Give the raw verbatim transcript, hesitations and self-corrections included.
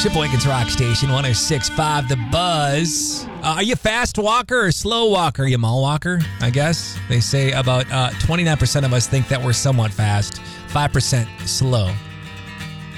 Sheboygan's Rock Station, one oh six point five The Buzz. Uh, are you a fast walker or slow walker? Are you a mall walker, I guess? They say about uh, twenty-nine percent of us think that we're somewhat fast, five percent slow.